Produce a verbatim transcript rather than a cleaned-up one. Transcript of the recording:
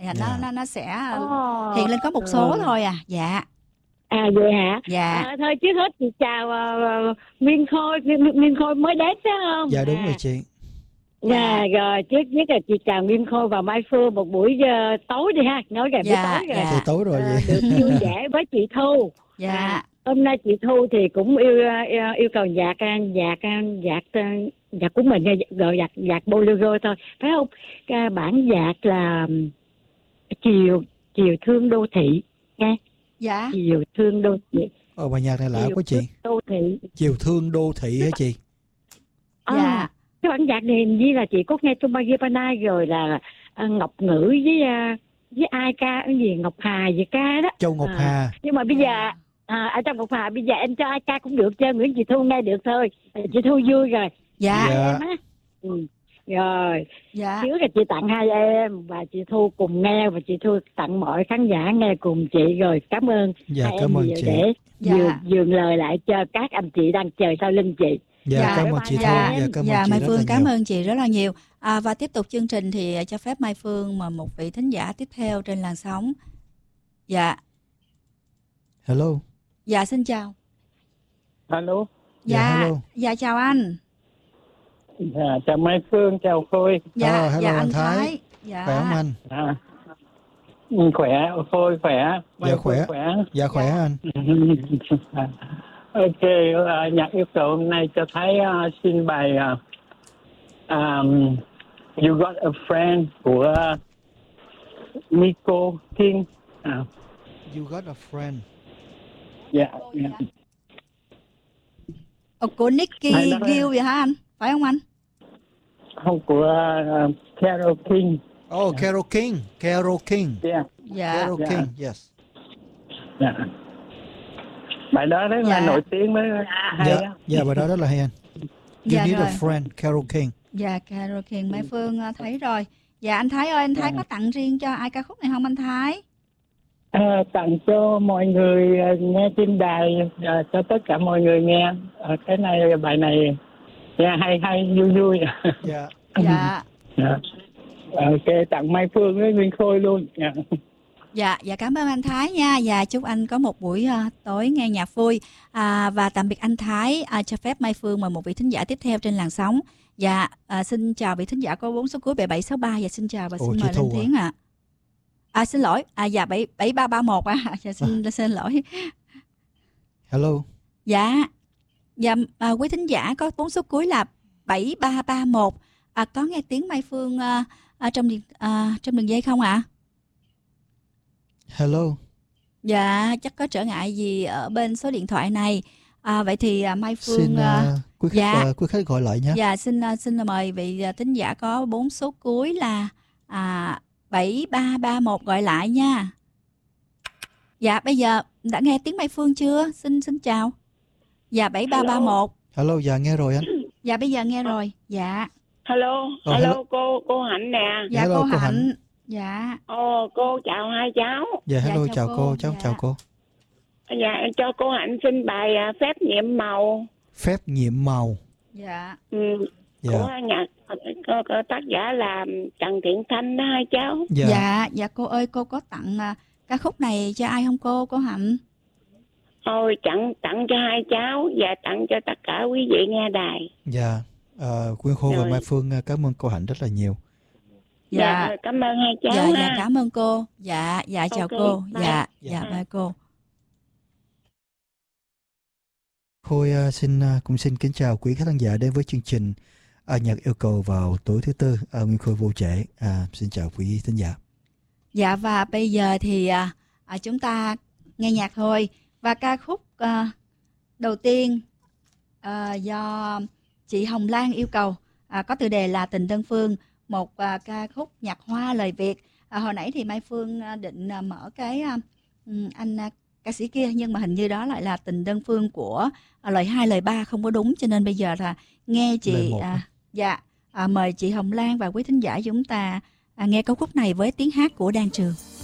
dạ, nó Dạ. nó nó sẽ Ồ. hiện lên có một số Ờ. thôi à. Dạ. À vậy hả? Dạ. À, thôi trước hết chị chào uh, Nguyên Khôi, Nguyên, Nguyên Khôi mới đến phải không? Dạ đúng à. rồi chị. Dạ rồi, trước nhất là chị chào Nguyên Khôi và Mai Phương một buổi uh, tối đi ha, nói gần Dạ, buổi tối rồi. dạ. Thì tối rồi À, vậy. được vui vẻ với chị Thu. Dạ. À, hôm nay chị Thu thì cũng yêu yêu, yêu cầu nhạc nhạc nhạc nhạc của mình, gọi nhạc nhạc bolero thôi, phải không? Cái bản nhạc là chiều chiều thương đô thị nghe. Dạ. Chiều thương đô thị. Ồ, bài nhạc này lạ Chiều quá chị. đô thị. Chiều thương đô thị hả chị? À, Dạ. cái bản nhạc này hình như là chị có nghe trong Bagipana rồi là à, Ngọc Ngữ với à, với ai ca cái gì Ngọc Hà gì ca đó. Châu Ngọc à, Hà. Nhưng mà bây giờ à, ở trong Ngọc Hà bây giờ em cho ai ca cũng được chứ, Nguyễn Chị Thu nghe được thôi. Chị Thu vui rồi. Dạ. Dạ. Em á. Ừ. Rồi. Dạ. Trước là chị tặng hai em và chị Thu cùng nghe, và chị Thu tặng mọi khán giả nghe cùng chị rồi. Cảm ơn. Dạ, hai cảm em ơn nhiều chị. để Dạ. dường, dường lời lại cho các anh chị đang chờ sau lưng chị. Dạ, Dạ. cảm ơn chị Thu. Dạ. Dạ, cảm ơn Dạ, chị Mai rất Phương là cảm nhiều. ơn chị rất là nhiều. À, và tiếp tục chương trình thì cho phép Mai Phương mà một vị thính giả tiếp theo trên làn sóng. Dạ. Hello. Dạ, xin chào. Alo. Dạ, Dạ. hello. Dạ, chào anh. Dạ, chào Mai Phương, chào Khôi. Dạ, Ờ, hello dạ anh anh Thái. Thái. Dạ. Khỏe không anh? À, khỏe, Khôi khỏe. Mai Dạ, Phương khỏe. khỏe. Dạ khỏe Dạ. anh. Ok, uh, nhạc yêu cầu hôm nay cho Thái uh, xin bài uh, um, You Got a Friend của uh, Nico King. À, You got a friend. dạ, dạ. Ồ, của Nicky Hay lắm. Gill vậy hả anh? Phải không anh? Không, của uh, Carole King. Oh, Carole King. Carole King. Yeah, Dạ. Carole Dạ. King, yes. dạ. Bài đó rất là Dạ. nổi tiếng với hay Dạ, á. dạ bài đó rất là hay anh. You Dạ need rồi. a friend, Carole King. Dạ, Carole King, Mai Phương à, thấy rồi. Dạ, anh Thái ơi, anh Thái Dạ. có tặng riêng cho ai ca khúc này không anh Thái? À, tặng cho mọi người à, nghe trên đài, à, cho tất cả mọi người nghe. À, cái này bài này nghe hay hay vui vui. Dạ. Dạ. Dạ. Ok, tặng Mai Phương với Nguyên Khôi luôn. Dạ. Dạ, dạ cảm ơn anh Thái nha. Và chúc anh có một buổi à, tối nghe nhạc vui. À, và tạm biệt anh Thái. À, cho phép Mai Phương mời một vị thính giả tiếp theo trên làn sóng. Dạ, à, xin chào vị thính giả có bốn số cuối bảy bảy sáu ba. Dạ, xin chào và Ồ, xin chị mời Thu lên à? tiếng ạ. À. à xin lỗi. À dạ bảy bảy ba ba một à. Dạ xin xin lỗi. Hello. Dạ. Dạ à, quý thính giả có bốn số cuối là bảy ba ba một. À, có nghe tiếng Mai Phương à, à, trong điện à, trong đường dây không ạ? À? Hello. Dạ, chắc có trở ngại gì ở bên số điện thoại này. À, vậy thì à, Mai Phương Xin à, uh, quý khách dạ. uh, quý khách gọi lại nhé. Dạ xin uh, xin mời vị uh, thính giả có bốn số cuối là à, bảy ba ba một gọi lại nha. Dạ bây giờ đã nghe tiếng Mai Phương chưa? Xin xin chào. Dạ bảy ba ba một. Hello, dạ nghe rồi anh. Dạ bây giờ nghe rồi. Dạ. Hello, Ờ, hello, hello. cô cô Hạnh nè. Dạ Hello, cô cô Hạnh. Hạnh. Dạ. Ồ, cô chào hai cháu. Dạ hello, chào chào cô. cô, cháu Dạ. chào cô. Dạ, cho cô Hạnh xin bài à, phép nhiệm màu. Phép nhiệm màu. Dạ. Ừ, Dạ. của nhạc có, có tác giả là Trần Thiện Thanh đó hai cháu. Dạ. Dạ, dạ cô ơi, cô có tặng uh, ca khúc này cho ai không cô, cô Hạnh? Ôi, tặng tặng cho hai cháu và tặng cho tất cả quý vị nghe đài. Dạ. Uh, Quyên Khôi và Rồi. Mai Phương uh, cảm ơn cô Hạnh rất là nhiều. Dạ, dạ cảm ơn hai cháu Dạ, ha. dạ cảm ơn cô. Dạ, dạ chào Ok, cô. bye. Dạ, Dạ. dạ bye cô. Khôi uh, xin uh, cũng xin kính chào quý khán giả đến với chương trình uh, nhạc yêu cầu vào tối thứ tư. Uh, Nguyên Khôi vô trễ. Uh, xin chào quý khán giả. Dạ và bây giờ thì à, à, chúng ta nghe nhạc thôi. Và ca khúc à, đầu tiên à, do chị Hồng Lan yêu cầu à, có tựa đề là Tình Đơn Phương, một à, ca khúc nhạc hoa lời Việt. À, hồi nãy thì Mai Phương à, định à, mở cái à, anh à, ca sĩ kia, nhưng mà hình như đó lại là Tình Đơn Phương của à, lời hai lời ba không có đúng, cho nên bây giờ là nghe Lời chị một. à, dạ à, mời chị Hồng Lan và quý thính giả chúng ta à, nghe ca khúc này với tiếng hát của Đan Trường.